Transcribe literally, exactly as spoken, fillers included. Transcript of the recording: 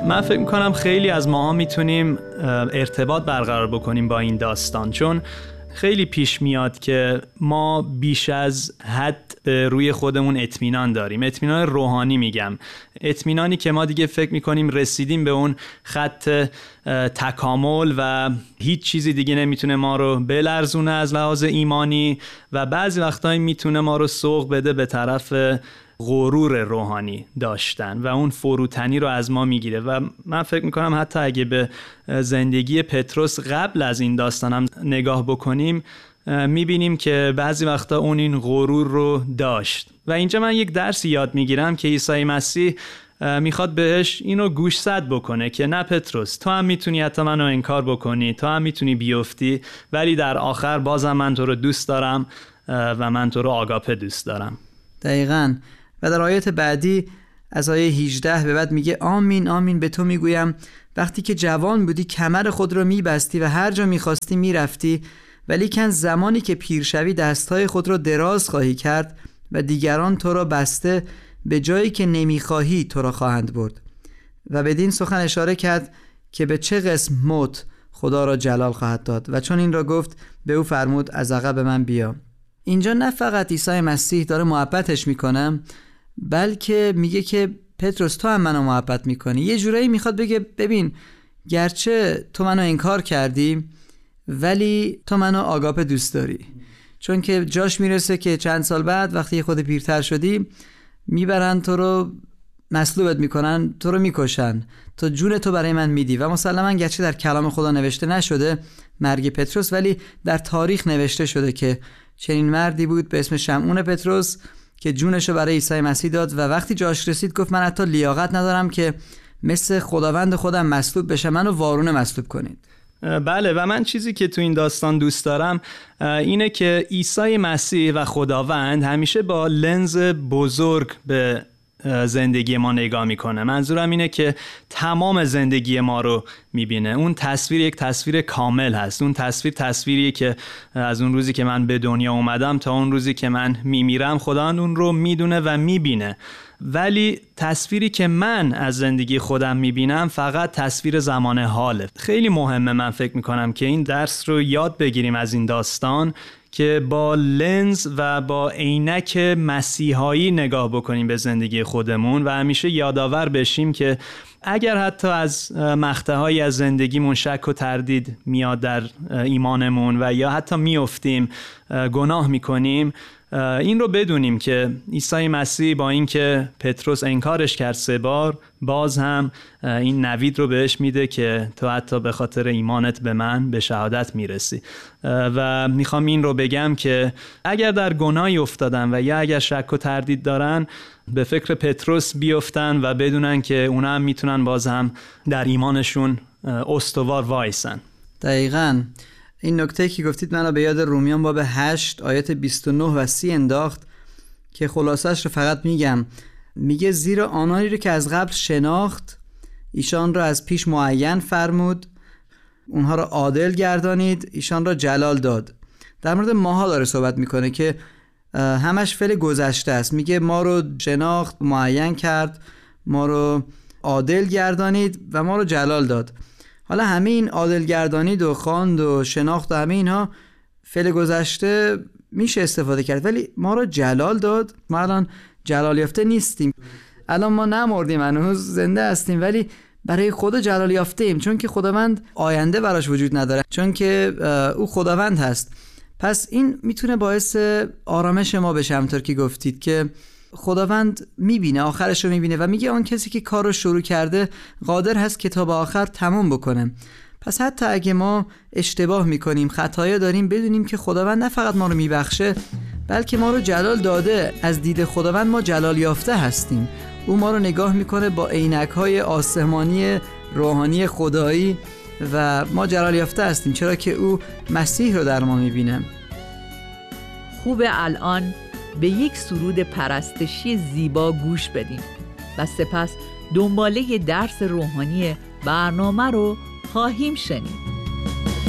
من فکر میکنم خیلی از ماها میتونیم ارتباط برقرار بکنیم با این داستان، چون خیلی پیش میاد که ما بیش از حد به روی خودمون اطمینان داریم. اطمینان روحانی میگم، اطمینانی که ما دیگه فکر میکنیم رسیدیم به اون خط تکامل و هیچ چیزی دیگه نمیتونه ما رو بلرزونه از لحاظ ایمانی، و بعضی وقتایی میتونه ما رو سوق بده به طرف غرور روحانی داشتن و اون فروتنی رو از ما میگیره. و من فکر میکنم حتی اگه به زندگی پتروس قبل از این داستانم نگاه بکنیم میبینیم که بعضی وقتا اون این غرور رو داشت. و اینجا من یک درسی یاد میگیرم که عیسی مسیح میخواد بهش اینو گوشزد بکنه که نه پتروس، تو هم میتونی حتی منو انکار بکنی، تو هم میتونی بیفتی، ولی در آخر بازم من تو رو دوست دارم و من تو رو آگاپه دوست دارم. دقیقاً. و در آیات بعدی از آیه هجده به بعد میگه آمین آمین به تو میگویم وقتی که جوان بودی کمر خود رو میبستی و هر جا میخواستی میرفتی، ولیکن زمانی که پیر شوی دستهای خود را دراز خواهی کرد و دیگران تو را بسته به جایی که نمیخواهی تو را خواهند برد. و بدین سخن اشاره کرد که به چه قسم موت خدا را جلال خواهد داد، و چون این را گفت به او فرمود از عقب من بیا. اینجا نه فقط عیسی مسیح داره محبتش میکنه، بلکه میگه که پتروس تو هم منو محبت میکنی. یه جورایی میخواد بگه ببین گرچه تو منو انکار کردی ولی تو منو آگاپه دوست داری، چون که جاش میرسه که چند سال بعد وقتی خود پیرتر شدی میبرن تو رو مصلوبت میکنن، تو رو میکشن، تو جون تو برای من میدی. و مسلما گرچه در کلام خدا نوشته نشده مرگ پتروس، ولی در تاریخ نوشته شده که چنین مردی بود به اسم شمعون پتروس که جونشو برای عیسی مسیح داد و وقتی جاش رسید گفت من حتی لیاقت ندارم که مثل خداوند خودم مصلوب بشم، منو وارونه مصلوب کنید. بله، و من چیزی که تو این داستان دوست دارم اینه که عیسی مسیح و خداوند همیشه با لنز بزرگ به زندگی ما نگاه میکنه. منظورم اینه که تمام زندگی ما رو میبینه. اون تصویر یک تصویر کامل هست. اون تصویر تصویریه که از اون روزی که من به دنیا اومدم تا اون روزی که من میمیرم خداوند اون رو میدونه و میبینه. ولی تصویری که من از زندگی خودم میبینم فقط تصویر زمان حاله. خیلی مهمه، من فکر میکنم که این درس رو یاد بگیریم از این داستان که با لنز و با عینک مسیحایی نگاه بکنیم به زندگی خودمون و همیشه یادآور بشیم که اگر حتی از مقطع‌هایی از زندگیمون شک و تردید میاد در ایمانمون و یا حتی میافتیم گناه میکنیم، این رو بدونیم که عیسی مسیح با اینکه پتروس انکارش کرد سه بار، باز هم این نوید رو بهش میده که تو حتی به خاطر ایمانت به من به شهادت میرسی. و میخوام این رو بگم که اگر در گناهی افتادن و یا اگر شک و تردید دارن به فکر پتروس بیفتن و بدونن که اونا هم میتونن باز هم در ایمانشون استوار وایسن. دقیقاً. این نکته که گفتید منو به یاد رومیان باب هشت آیات بیست و نه و سی انداخت که خلاصش رو فقط میگم. میگه زیرا آنانی رو که از قبل شناخت ایشان را از پیش معین فرمود، اونها را عادل گردانید، ایشان را جلال داد. در مورد ماها داره صحبت میکنه که همش فعل گذشته است. میگه ما رو شناخت، معین کرد، ما رو عادل گردانید و ما رو جلال داد. حالا همه این عادل گردانید و خواند و شناخت و همه اینها فعل گذشته میشه استفاده کرد، ولی ما رو جلال داد. ما الان جلال یافته نیستیم، الان ما نمردیم، هنوز زنده هستیم، ولی برای خدا جلال یافته ایم، چون که خداوند آینده براش وجود نداره، چون که او خداوند هست. پس این میتونه باعث آرامش ما بشه، همونطور که گفتید که خداوند میبینه، آخرش رو میبینه و میگه اون کسی که کار رو شروع کرده قادر هست که تا به آخر تموم بکنه. پس حتی اگه ما اشتباه میکنیم، خطایا داریم، بدونیم که خداوند نه فقط ما رو میبخشه بلکه ما رو جلال داده. از دید خداوند ما جلال یافته هستیم. او ما رو نگاه میکنه با عینک‌های آسمانی روحانی خدایی و ما جلال یافته هستیم، چرا که او مسیح رو در ما میبینه. خوب الان به یک سرود پرستشی زیبا گوش بدیم و سپس دنباله درس روحانی برنامه رو خواهیم شنید.